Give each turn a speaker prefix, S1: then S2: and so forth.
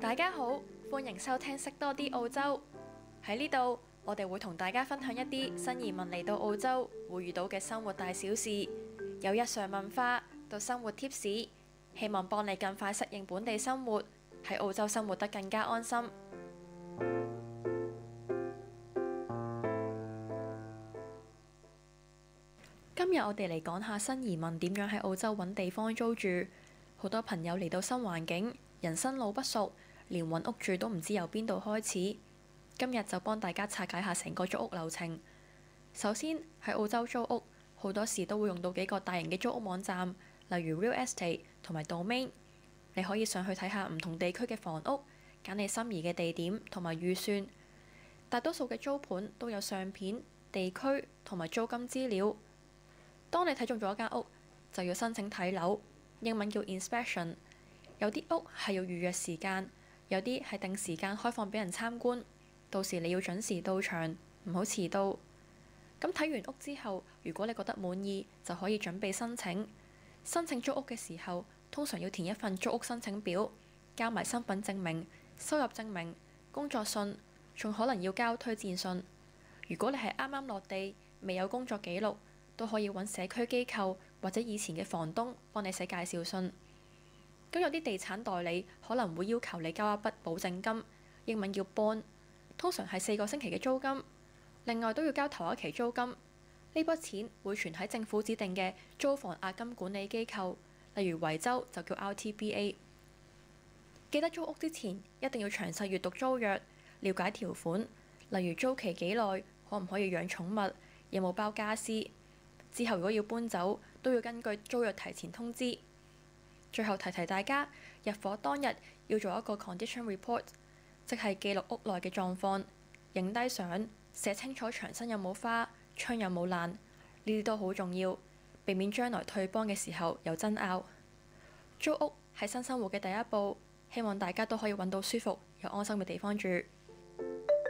S1: 大家好，歡迎收聽識多啲澳洲。喺呢度，我哋會同大家分享一啲新移民嚟到澳洲會遇到嘅生活大小事，由日常文化到生活貼士，希望幫你更快適應本地生活，喺澳洲生活得更加安心。今日我哋嚟講下新移民點樣喺澳洲揾地方租住。好多朋友嚟到新環境，人生路不熟，連揾屋住都唔知由邊度開始。今日就幫大家拆解下成個租屋流程。首先喺澳洲租屋，好多時都會用到幾個大型嘅租屋網站，例如 Real Estate 同埋 Domain。你可以上去睇下唔同地區嘅房屋，揀你心儀嘅地點同埋預算。大多數嘅租盤都有相片、地區同埋租金資料。當你睇中咗一間屋，就要申請睇樓，英文叫 Inspection。有啲屋係要預約時間，有啲係定時間開放俾人參觀。到時你要準時到場，唔好遲到。咁睇完屋之後，如果你覺得滿意，就可以準備申請。申請租屋嘅時候，通常要填一份租屋申請表，交埋身份證明、收入證明、工作信，仲可能要交推薦信。如果你係啱啱落地，未有工作記錄，都可以揾社區機構或者以前嘅房東幫你寫介紹信。咁有啲地產代理可能會要求你交一筆保證金，英文叫 bond， 通常係4個星期嘅租金。另外都要交頭一期租金，呢筆錢會存喺政府指定嘅租房押金管理機構，例如維州就叫 RTBA。記得租屋之前一定要詳細閱讀租約，了解條款，例如租期幾耐，可唔可以養寵物，有冇包家私。之後如果要搬走，都要根據租約提前通知。最後提大家，入伙當日要做一個 condition report， 即係記錄屋內嘅狀況，影低相，寫清楚牆身有冇花，窗有冇爛，呢啲都好重要，避免將來退幫嘅時候有爭拗。租屋係新生活嘅第一步，希望大家都可以揾到舒服又安心嘅地方住。